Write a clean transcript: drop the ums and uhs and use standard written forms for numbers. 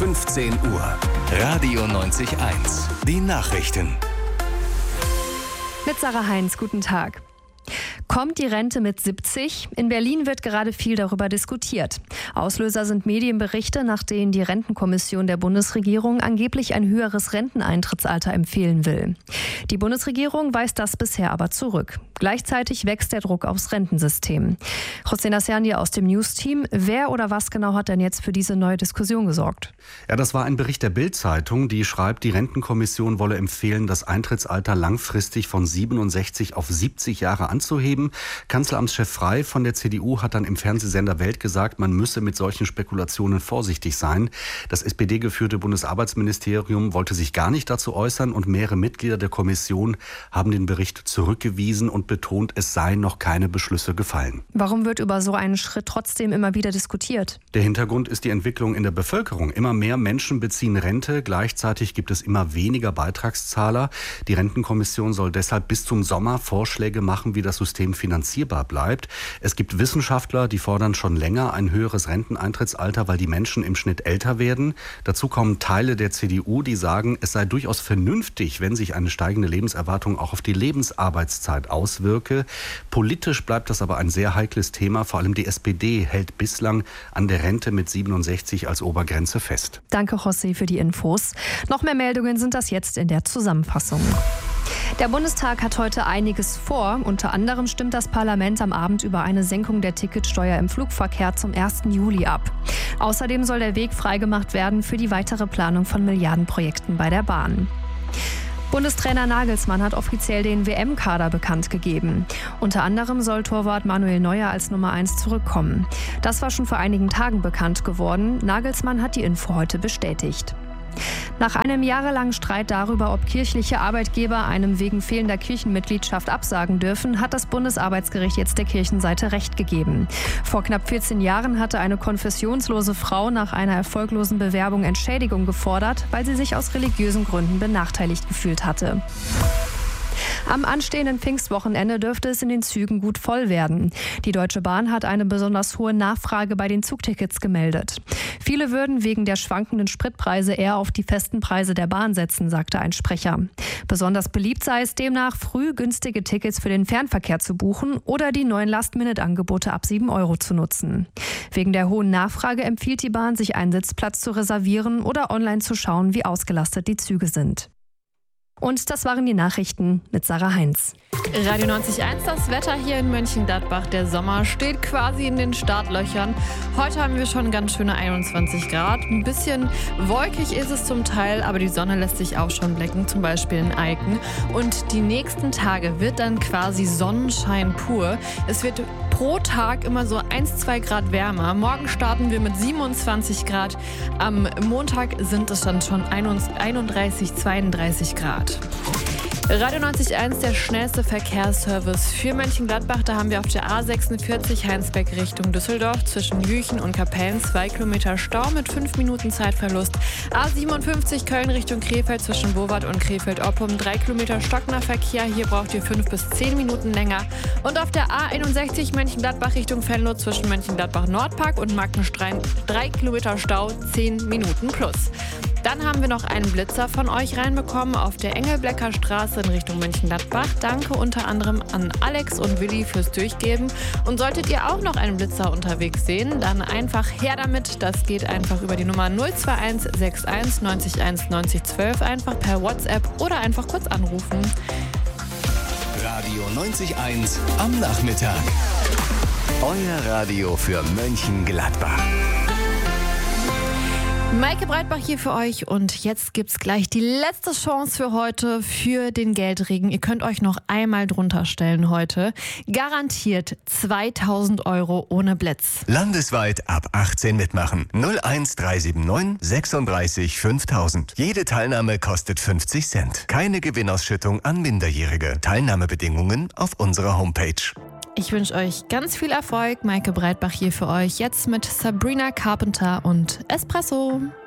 15 Uhr. Radio 90.1. Die Nachrichten. Mit Sarah Heinz, guten Tag. Kommt die Rente mit 70? In Berlin wird gerade viel darüber diskutiert. Auslöser sind Medienberichte, nach denen die Rentenkommission der Bundesregierung angeblich ein höheres Renteneintrittsalter empfehlen will. Die Bundesregierung weist das bisher aber zurück. Gleichzeitig wächst der Druck aufs Rentensystem. José Nassiani aus dem News-Team. Wer oder was genau hat denn jetzt für diese neue Diskussion gesorgt? Ja, das war ein Bericht der Bild-Zeitung, die schreibt, die Rentenkommission wolle empfehlen, das Eintrittsalter langfristig von 67 auf 70 Jahre anzuheben. Kanzleramtschef Frey von der CDU hat dann im Fernsehsender Welt gesagt, man müsse mit solchen Spekulationen vorsichtig sein. Das SPD-geführte Bundesarbeitsministerium wollte sich gar nicht dazu äußern und mehrere Mitglieder der Kommission haben den Bericht zurückgewiesen und betont, es seien noch keine Beschlüsse gefallen. Warum wird über so einen Schritt trotzdem immer wieder diskutiert? Der Hintergrund ist die Entwicklung in der Bevölkerung. Immer mehr Menschen beziehen Rente, gleichzeitig gibt es immer weniger Beitragszahler. Die Rentenkommission soll deshalb bis zum Sommer Vorschläge machen, wie das System finanzierbar bleibt. Es gibt Wissenschaftler, die fordern schon länger ein höheres Renteneintrittsalter, weil die Menschen im Schnitt älter werden. Dazu kommen Teile der CDU, die sagen, es sei durchaus vernünftig, wenn sich eine steigende Lebenserwartung auch auf die Lebensarbeitszeit auswirke. Politisch bleibt das aber ein sehr heikles Thema. Vor allem die SPD hält bislang an der Rente mit 67 als Obergrenze fest. Danke, José, für die Infos. Noch mehr Meldungen sind das jetzt in der Zusammenfassung. Der Bundestag hat heute einiges vor. Unter anderem stimmt das Parlament am Abend über eine Senkung der Ticketsteuer im Flugverkehr zum 1. Juli ab. Außerdem soll der Weg freigemacht werden für die weitere Planung von Milliardenprojekten bei der Bahn. Bundestrainer Nagelsmann hat offiziell den WM-Kader bekannt gegeben. Unter anderem soll Torwart Manuel Neuer als Nummer 1 zurückkommen. Das war schon vor einigen Tagen bekannt geworden. Nagelsmann hat die Info heute bestätigt. Nach einem jahrelangen Streit darüber, ob kirchliche Arbeitgeber einem wegen fehlender Kirchenmitgliedschaft absagen dürfen, hat das Bundesarbeitsgericht jetzt der Kirchenseite Recht gegeben. Vor knapp 14 Jahren hatte eine konfessionslose Frau nach einer erfolglosen Bewerbung Entschädigung gefordert, weil sie sich aus religiösen Gründen benachteiligt gefühlt hatte. Am anstehenden Pfingstwochenende dürfte es in den Zügen gut voll werden. Die Deutsche Bahn hat eine besonders hohe Nachfrage bei den Zugtickets gemeldet. Viele würden wegen der schwankenden Spritpreise eher auf die festen Preise der Bahn setzen, sagte ein Sprecher. Besonders beliebt sei es demnach, früh günstige Tickets für den Fernverkehr zu buchen oder die neuen Last-Minute-Angebote ab 7 € zu nutzen. Wegen der hohen Nachfrage empfiehlt die Bahn, sich einen Sitzplatz zu reservieren oder online zu schauen, wie ausgelastet die Züge sind. Und das waren die Nachrichten mit Sarah Heinz. Radio 90.1, das Wetter hier in Mönchengladbach. Der Sommer steht quasi in den Startlöchern. Heute haben wir schon ganz schöne 21 Grad. Ein bisschen wolkig ist es zum Teil, aber die Sonne lässt sich auch schon blicken, zum Beispiel in Eiken. Und die nächsten Tage wird dann quasi Sonnenschein pur. Es wird pro Tag immer so 1-2 Grad wärmer. Morgen starten wir mit 27 Grad. Am Montag sind es dann schon 31, 32 Grad. Radio 90.1, der schnellste Verkehrsservice für Mönchengladbach. Da haben wir auf der A46 Heinsberg Richtung Düsseldorf zwischen Jüchen und Kapellen 2 Kilometer Stau mit 5 Minuten Zeitverlust. A57 Köln Richtung Krefeld zwischen Bowart und Krefeld-Oppum 3 Kilometer stockender Verkehr. Hier braucht ihr 5 bis 10 Minuten länger. Und auf der A61 Mönchengladbach Richtung Venlo zwischen Mönchengladbach Nordpark und Markenstein 3 Kilometer Stau, 10 Minuten plus. Dann haben wir noch einen Blitzer von euch reinbekommen auf der Engelblecker Straße in Richtung Mönchengladbach. Danke unter anderem an Alex und Willi fürs Durchgeben. Und solltet ihr auch noch einen Blitzer unterwegs sehen, dann einfach her damit. Das geht einfach über die Nummer 021 61 90 1 90 12, einfach per WhatsApp oder einfach kurz anrufen. Radio 90.1 am Nachmittag. Euer Radio für Mönchengladbach. Maike Breitbach hier für euch und jetzt gibt's gleich die letzte Chance für heute für den Geldregen. Ihr könnt euch noch einmal drunter stellen heute. Garantiert 2.000 € ohne Blitz. Landesweit ab 18 mitmachen. 01379 36 5000. Jede Teilnahme kostet 50 Cent. Keine Gewinnausschüttung an Minderjährige. Teilnahmebedingungen auf unserer Homepage. Ich wünsche euch ganz viel Erfolg. Maike Breitbach hier für euch. Jetzt mit Sabrina Carpenter und Espresso.